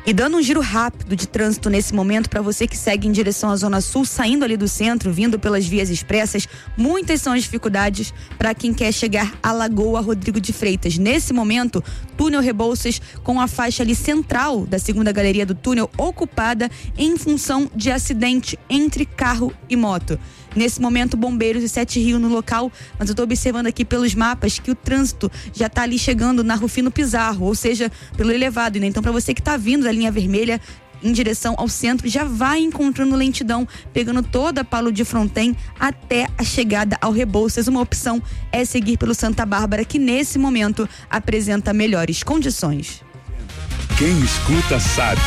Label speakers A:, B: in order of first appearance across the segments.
A: E dando um giro rápido de trânsito nesse momento, para você que segue em direção à Zona Sul, saindo ali do centro, vindo pelas vias expressas, muitas são as dificuldades para quem quer chegar à Lagoa Rodrigo de Freitas. Nesse momento, túnel Rebouças com a faixa ali central da segunda galeria do túnel ocupada em função de acidente entre carro e moto. Nesse momento, bombeiros e 7 Rio no local, mas eu estou observando aqui pelos mapas que o trânsito já está ali chegando na Rufino Pizarro, ou seja, pelo elevado, né? Então, para você que está vindo da linha vermelha em direção ao centro, já vai encontrando lentidão, pegando toda a Paulo de Fronten até a chegada ao Rebouças. Uma opção é seguir pelo Santa Bárbara, que nesse momento apresenta melhores condições.
B: Quem escuta sabe.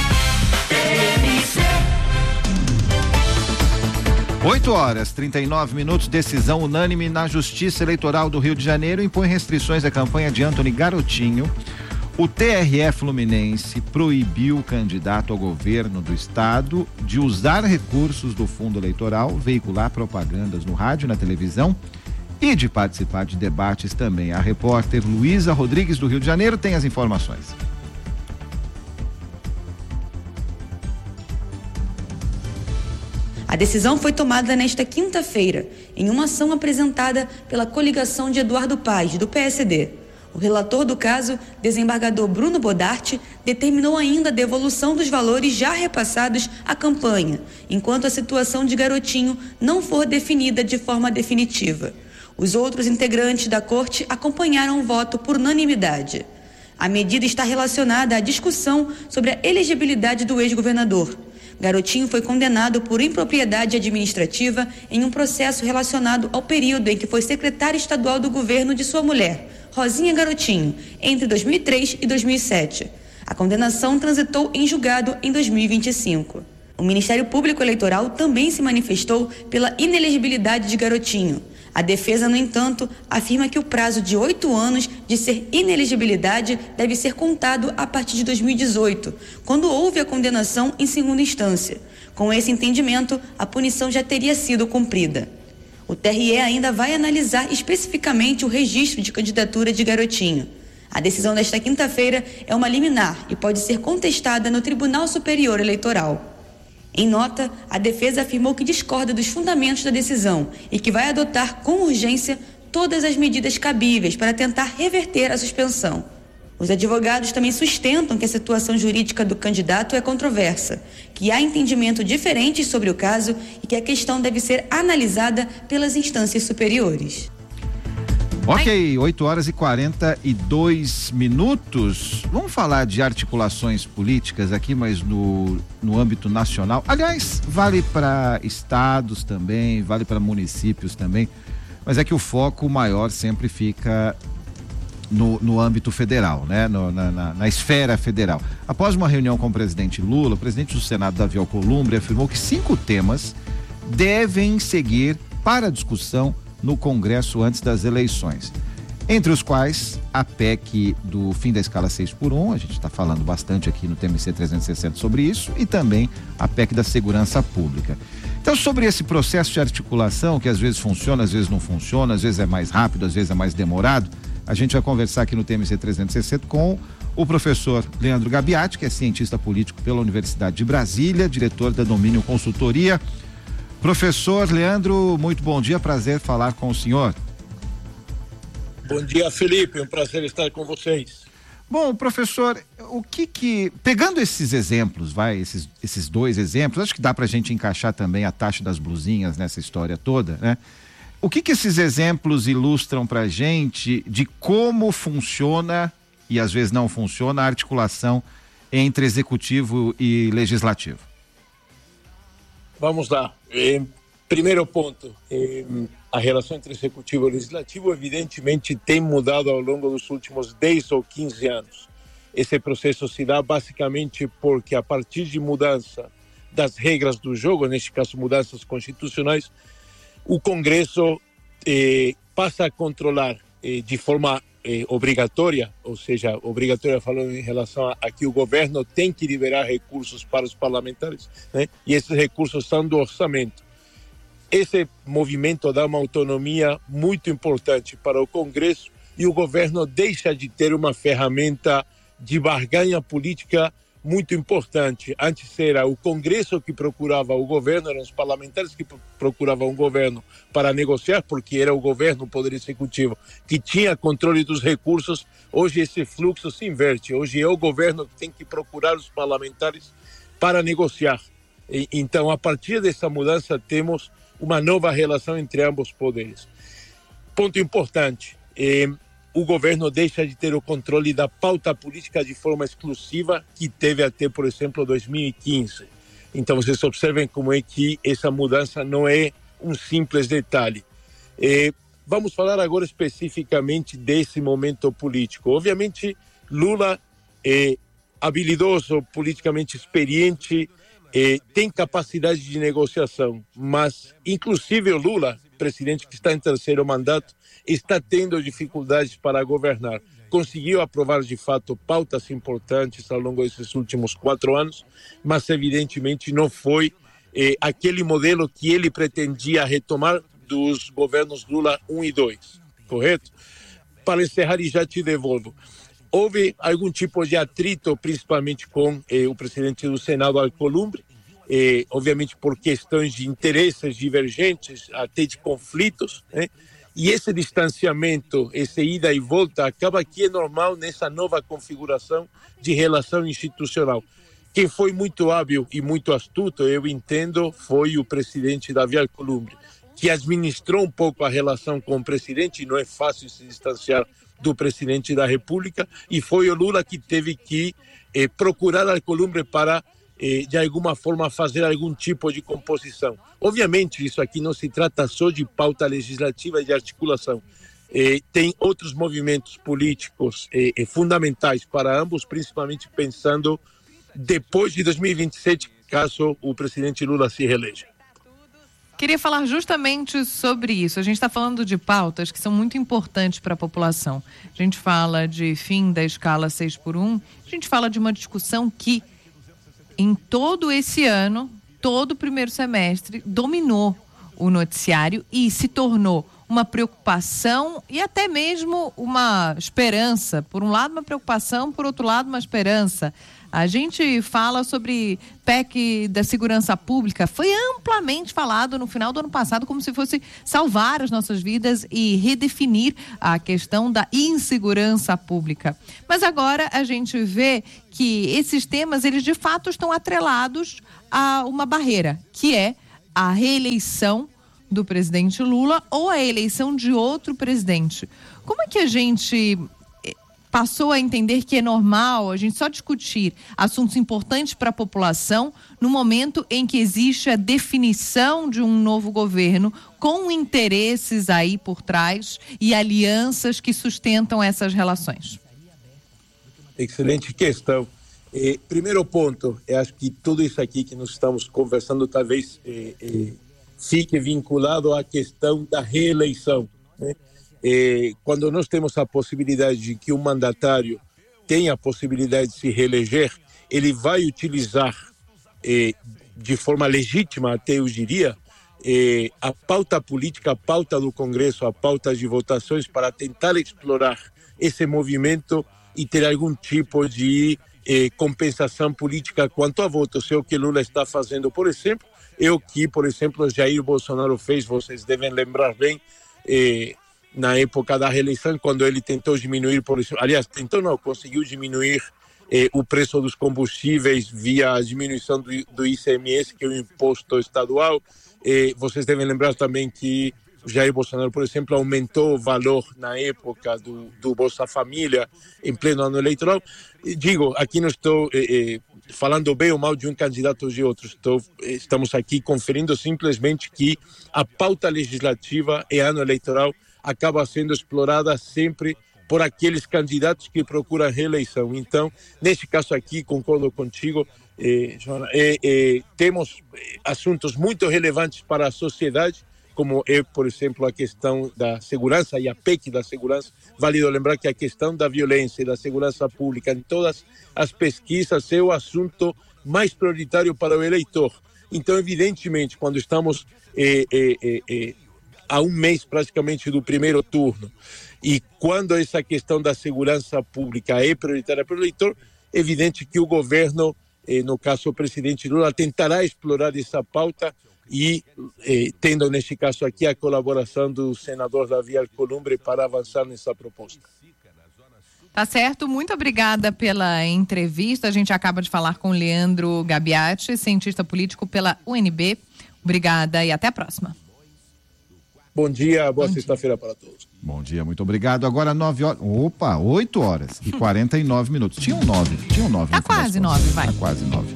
C: 8h39, decisão unânime na Justiça Eleitoral do Rio de Janeiro impõe restrições à campanha de Antony Garotinho. O TRE Fluminense proibiu o candidato ao governo do estado de usar recursos do fundo eleitoral, veicular propagandas no rádio e na televisão e de participar de debates também. A repórter Luísa Rodrigues do Rio de Janeiro tem as informações.
A: A decisão foi tomada nesta quinta-feira, em uma ação apresentada pela coligação de Eduardo Paes, do PSD. O relator do caso, desembargador Bruno Bodarte, determinou ainda a devolução dos valores já repassados à campanha, enquanto a situação de Garotinho não for definida de forma definitiva. Os outros integrantes da corte acompanharam o voto por unanimidade. A medida está relacionada à discussão sobre a elegibilidade do ex-governador. Garotinho foi condenado por impropriedade administrativa em um processo relacionado ao período em que foi secretário estadual do governo de sua mulher, Rosinha Garotinho, entre 2003 e 2007. A condenação transitou em julgado em 2025. O Ministério Público Eleitoral também se manifestou pela inelegibilidade de Garotinho. A defesa, no entanto, afirma que o prazo de 8 anos de ser inelegibilidade deve ser contado a partir de 2018, quando houve a condenação em segunda instância. Com esse entendimento, a punição já teria sido cumprida. O TRE ainda vai analisar especificamente o registro de candidatura de Garotinho. A decisão desta quinta-feira é uma liminar e pode ser contestada no Tribunal Superior Eleitoral. Em nota, a defesa afirmou que discorda dos fundamentos da decisão e que vai adotar com urgência todas as medidas cabíveis para tentar reverter a suspensão. Os advogados também sustentam que a situação jurídica do candidato é controversa, que há entendimento diferentes sobre o caso e que a questão deve ser analisada pelas instâncias superiores.
C: Ok, 8h42. Vamos falar de articulações políticas aqui, mas no âmbito nacional. Aliás, vale para estados também, vale para municípios também, mas é que o foco maior sempre fica no âmbito federal, né? Na esfera federal. Após uma reunião com o presidente Lula, o presidente do Senado, Davi Alcolumbre, afirmou que 5 temas devem seguir para discussão no Congresso antes das eleições, entre os quais a PEC do fim da escala 6x1, a gente está falando bastante aqui no TMC 360 sobre isso, e também a PEC da segurança pública. Então, sobre esse processo de articulação, que às vezes funciona, às vezes não funciona, às vezes é mais rápido, às vezes é mais demorado, a gente vai conversar aqui no TMC 360 com o professor Leandro Gabiati, que é cientista político pela Universidade de Brasília, diretor da Domínio Consultoria. Professor Leandro, muito bom dia, prazer falar com o senhor.
D: Bom dia, Felipe, um prazer estar com vocês.
C: Bom, professor, pegando esses exemplos, esses 2 exemplos, acho que dá pra gente encaixar também a taxa das blusinhas nessa história toda, né? O que esses exemplos ilustram pra gente de como funciona, e às vezes não funciona, a articulação entre executivo e legislativo?
D: Vamos lá. Primeiro ponto, a relação entre executivo e legislativo evidentemente tem mudado ao longo dos últimos 10 ou 15 anos. Esse processo se dá basicamente porque a partir de mudança das regras do jogo, neste caso mudanças constitucionais, o Congresso passa a controlar de forma obrigatória, ou seja, obrigatória falando em relação a que o governo tem que liberar recursos para os parlamentares, né? E esses recursos são do orçamento. Esse movimento dá uma autonomia muito importante para o Congresso e o governo deixa de ter uma ferramenta de barganha política muito importante. Antes era o Congresso que procurava o governo, eram os parlamentares que procuravam o governo para negociar, porque era o governo, o Poder Executivo, que tinha controle dos recursos. Hoje esse fluxo se inverte. Hoje é o governo que tem que procurar os parlamentares para negociar. Então, a partir dessa mudança, temos uma nova relação entre ambos os poderes. Ponto importante, o governo deixa de ter o controle da pauta política de forma exclusiva, que teve até, por exemplo, 2015. Então, vocês observem como é que essa mudança não é um simples detalhe. Vamos falar agora especificamente desse momento político. Obviamente, Lula é habilidoso, politicamente experiente, tem capacidade de negociação, mas inclusive o Lula, presidente que está em terceiro mandato, está tendo dificuldades para governar. Conseguiu aprovar de fato pautas importantes ao longo desses últimos 4 anos, mas evidentemente não foi aquele modelo que ele pretendia retomar dos governos Lula 1 e 2, correto? Para encerrar, e já te devolvo, houve algum tipo de atrito, principalmente com o presidente do Senado, Alcolumbre, obviamente por questões de interesses divergentes, até de conflitos, né? E esse distanciamento, essa ida e volta, acaba que é normal nessa nova configuração de relação institucional. Quem foi muito hábil e muito astuto, eu entendo, foi o presidente Davi Alcolumbre, que administrou um pouco a relação com o presidente. Não é fácil se distanciar do presidente da República, e foi o Lula que teve que procurar Alcolumbre para, de alguma forma, fazer algum tipo de composição. Obviamente, isso aqui não se trata só de pauta legislativa e de articulação. Tem outros movimentos políticos fundamentais para ambos, principalmente pensando depois de 2027, caso o presidente Lula se reeleja.
E: Queria falar justamente sobre isso. A gente está falando de pautas que são muito importantes para a população. A gente fala de fim da escala 6x1, a gente fala de uma discussão que, em todo esse ano, todo o primeiro semestre, dominou o noticiário e se tornou uma preocupação e até mesmo uma esperança. Por um lado, uma preocupação, por outro lado, uma esperança. A gente fala sobre PEC da segurança pública, foi amplamente falado no final do ano passado como se fosse salvar as nossas vidas e redefinir a questão da insegurança pública. Mas agora a gente vê que esses temas, eles de fato estão atrelados a uma barreira, que é a reeleição do presidente Lula ou a eleição de outro presidente. Como é que a gente passou a entender que é normal a gente só discutir assuntos importantes para a população no momento em que existe a definição de um novo governo com interesses aí por trás e alianças que sustentam essas relações?
D: Excelente questão. Primeiro ponto, eu acho que tudo isso aqui que nós estamos conversando talvez fique vinculado à questão da reeleição, né? Quando nós temos a possibilidade de que um mandatário tenha a possibilidade de se reeleger, ele vai utilizar de forma legítima, até eu diria, a pauta política, a pauta do Congresso, a pauta de votações para tentar explorar esse movimento e ter algum tipo de compensação política quanto a votos. É o que Lula está fazendo, por exemplo, é o que, por exemplo, Jair Bolsonaro fez, vocês devem lembrar bem, na época da reeleição, quando ele tentou diminuir, por exemplo, aliás, conseguiu diminuir o preço dos combustíveis via a diminuição do ICMS, que é o imposto estadual. Vocês devem lembrar também que Jair Bolsonaro, por exemplo, aumentou o valor na época do Bolsa Família em pleno ano eleitoral. Digo, aqui não estou falando bem ou mal de um candidato ou de outro, estamos aqui conferindo simplesmente que a pauta legislativa e ano eleitoral acaba sendo explorada sempre por aqueles candidatos que procuram reeleição. Então, neste caso aqui, concordo contigo, Joana, temos assuntos muito relevantes para a sociedade, como é, por exemplo, a questão da segurança e a PEC da segurança. Válido lembrar que a questão da violência e da segurança pública em todas as pesquisas é o assunto mais prioritário para o eleitor. Então, evidentemente, quando estamos a um mês praticamente do primeiro turno, e quando essa questão da segurança pública é prioritária para o eleitor, é evidente que o governo no caso o presidente Lula tentará explorar essa pauta e tendo neste caso aqui a colaboração do senador Davi Alcolumbre para avançar nessa proposta.
E: Tá certo, muito obrigada pela entrevista. A gente acaba de falar com Leandro Gabiati, cientista político pela UNB. Obrigada e até a próxima.
D: Bom dia, boa sexta-feira para todos.
C: Bom dia, muito obrigado. Agora 8 horas e 49 minutos. Tinham 9.
E: Tá quase 9, vai.
C: Tá quase 9.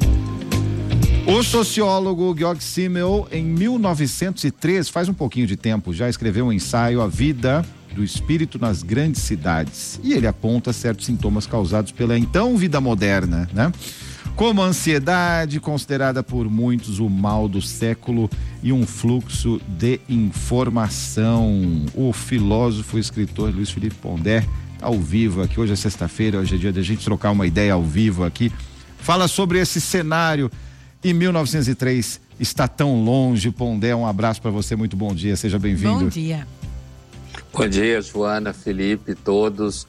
C: O sociólogo Georg Simmel, em 1903, faz um pouquinho de tempo, já escreveu um ensaio A Vida do Espírito nas Grandes Cidades. E ele aponta certos sintomas causados pela então vida moderna, né? Como a ansiedade, considerada por muitos o mal do século, e um fluxo de informação. O filósofo e escritor Luiz Felipe Pondé, ao vivo aqui, hoje é sexta-feira, hoje é dia da gente trocar uma ideia ao vivo aqui. Fala sobre esse cenário. Em 1903 está tão longe. Pondé, um abraço para você, muito bom dia, seja bem-vindo.
E: Bom dia.
F: Bom dia, Joana, Felipe, todos.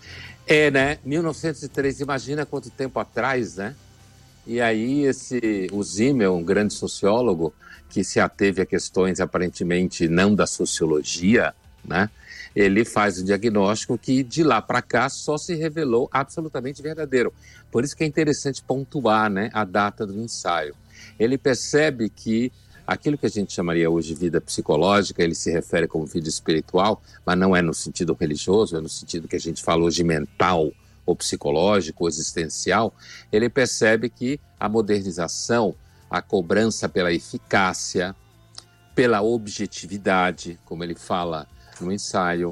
F: 1903, imagina quanto tempo atrás, né? E aí o Simmel, um grande sociólogo, que se ateve a questões aparentemente não da sociologia, né? Ele faz um diagnóstico que de lá para cá só se revelou absolutamente verdadeiro. Por isso que é interessante pontuar, né, a data do ensaio. Ele percebe que aquilo que a gente chamaria hoje de vida psicológica, ele se refere como vida espiritual, mas não é no sentido religioso, é no sentido que a gente fala hoje mental, ou psicológico, ou existencial. Ele percebe que a modernização, a cobrança pela eficácia, pela objetividade, como ele fala no ensaio,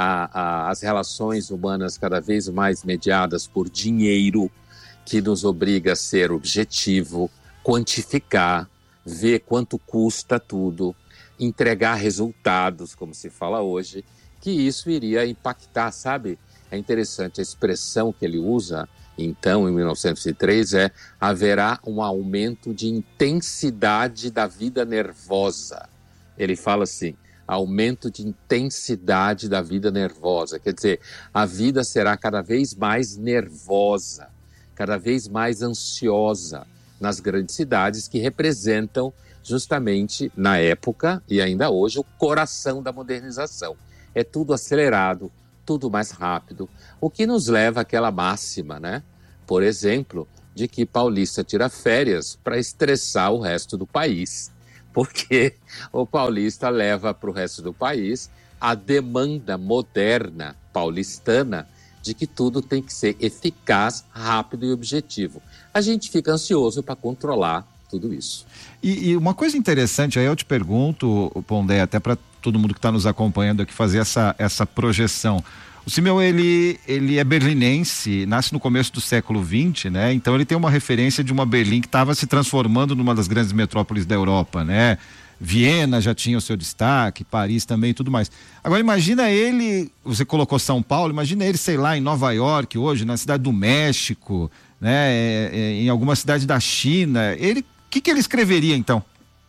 F: as relações humanas cada vez mais mediadas por dinheiro, que nos obriga a ser objetivo, quantificar, ver quanto custa tudo, entregar resultados, como se fala hoje, que isso iria impactar, sabe? É interessante a expressão que ele usa, então, em 1903, haverá um aumento de intensidade da vida nervosa. Ele fala assim, aumento de intensidade da vida nervosa. Quer dizer, a vida será cada vez mais nervosa, cada vez mais ansiosa nas grandes cidades que representam justamente, na época e ainda hoje, o coração da modernização. É tudo acelerado, tudo mais rápido, o que nos leva àquela máxima, né? Por exemplo, de que paulista tira férias para estressar o resto do país, porque o paulista leva para o resto do país a demanda moderna paulistana de que tudo tem que ser eficaz, rápido e objetivo. A gente fica ansioso para controlar tudo isso.
C: E uma coisa interessante, aí eu te pergunto, Pondé, até para todo mundo que está nos acompanhando aqui fazer essa projeção. O Simmel, ele é berlinense, nasce no começo do século XX, né? Então ele tem uma referência de uma Berlim que estava se transformando numa das grandes metrópoles da Europa, né? Viena já tinha o seu destaque, Paris também e tudo mais. Agora imagina ele, você colocou São Paulo, imagina ele, sei lá, em Nova York hoje, na cidade do México, né? Em alguma cidade da China. O que ele escreveria então?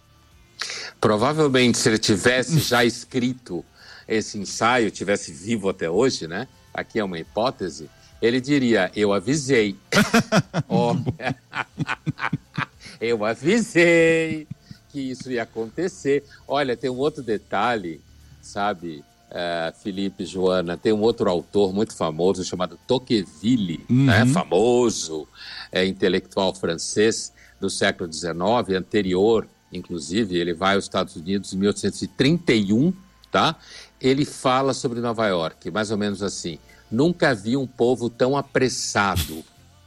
F: Provavelmente, se ele tivesse já escrito esse ensaio, tivesse vivo até hoje, né? Aqui é uma hipótese, ele diria, eu avisei. Eu avisei que isso ia acontecer. Olha, tem um outro detalhe, sabe, Felipe, Joana, tem um outro autor muito famoso chamado Tocqueville, né? Famoso intelectual francês do século XIX, anterior, inclusive, ele vai aos Estados Unidos em 1831, tá? Ele fala sobre Nova York, mais ou menos assim, nunca vi um povo tão apressado.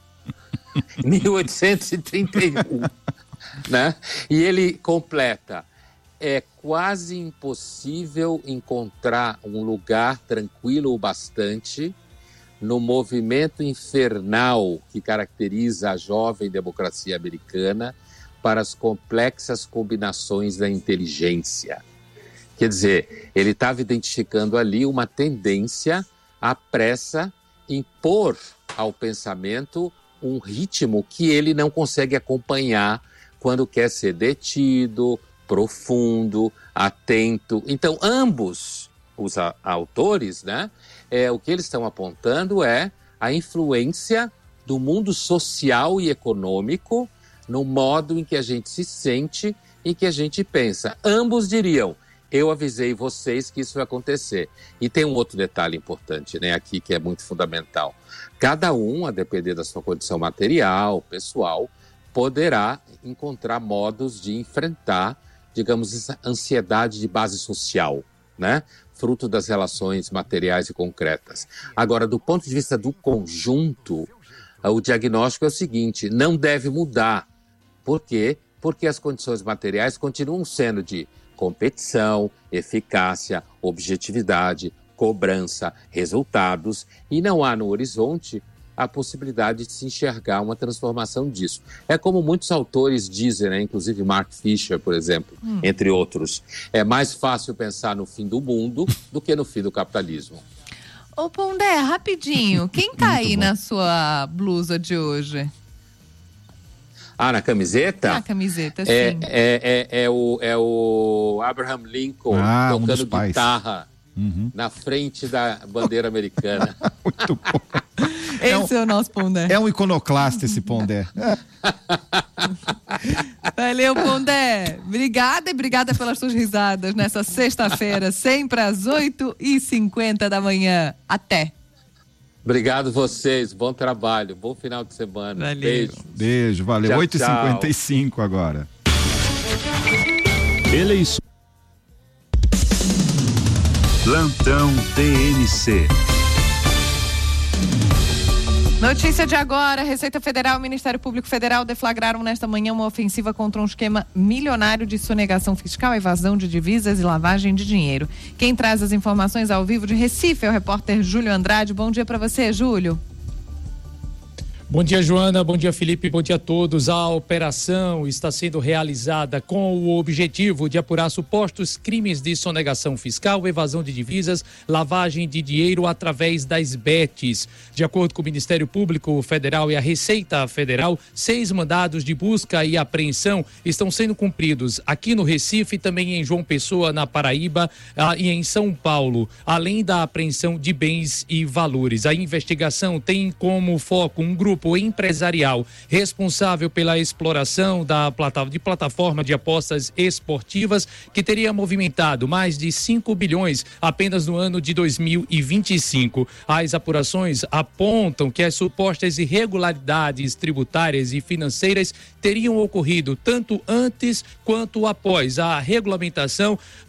F: 1831, né? E ele completa, é quase impossível encontrar um lugar tranquilo o bastante no movimento infernal que caracteriza a jovem democracia americana para as complexas combinações da inteligência. Quer dizer, ele estava identificando ali uma tendência à pressa, impor ao pensamento um ritmo que ele não consegue acompanhar quando quer ser detido, profundo, atento. Então, ambos os autores, né, o que eles estão apontando é a influência do mundo social e econômico no modo em que a gente se sente e que a gente pensa. Ambos diriam, eu avisei vocês que isso vai acontecer. E tem um outro detalhe importante, né, aqui, que é muito fundamental. Cada um, a depender da sua condição material, pessoal, poderá encontrar modos de enfrentar, digamos, essa ansiedade de base social, né? Fruto das relações materiais e concretas. Agora, do ponto de vista do conjunto, o diagnóstico é o seguinte, não deve mudar. Por quê? Porque as condições materiais continuam sendo de competição, eficácia, objetividade, cobrança, resultados, e não há no horizonte a possibilidade de se enxergar uma transformação disso. É como muitos autores dizem, né? Inclusive Mark Fisher, por exemplo, entre outros. É mais fácil pensar no fim do mundo do que no fim do capitalismo.
E: Ô Pondé, rapidinho, quem tá aí na sua blusa de hoje?
F: Ah, na camiseta?
E: Na camiseta, sim.
F: É o Abraham Lincoln tocando guitarra na frente da bandeira americana.
C: Muito bom.
E: Esse é o nosso Pondé.
C: É um iconoclasta esse Pondé.
E: Valeu, Pondé. Obrigada e obrigada pelas suas risadas nessa sexta-feira, sempre às 8h50 da manhã. Até.
F: Obrigado vocês, bom trabalho, bom final de semana.
E: Valeu.
F: Beijo.
C: Beijo, valeu. 8h55 agora.
B: Eleições. Plantão TNC.
E: Notícia de agora, Receita Federal e Ministério Público Federal deflagraram nesta manhã uma ofensiva contra um esquema milionário de sonegação fiscal, evasão de divisas e lavagem de dinheiro. Quem traz as informações ao vivo de Recife é o repórter Júlio Andrade. Bom dia para você, Júlio.
G: Bom dia, Joana. Bom dia, Felipe. Bom dia a todos. A operação está sendo realizada com o objetivo de apurar supostos crimes de sonegação fiscal, evasão de divisas, lavagem de dinheiro através das BETs. De acordo com o Ministério Público Federal e a Receita Federal, 6 mandados de busca e apreensão estão sendo cumpridos aqui no Recife, também em João Pessoa, na Paraíba, e em São Paulo, além da apreensão de bens e valores. A investigação tem como foco um grupo empresarial responsável pela exploração de plataforma de apostas esportivas que teria movimentado mais de 5 bilhões apenas no ano de 2025. As apurações apontam que as supostas irregularidades tributárias e financeiras teriam ocorrido tanto antes quanto após a regulamentação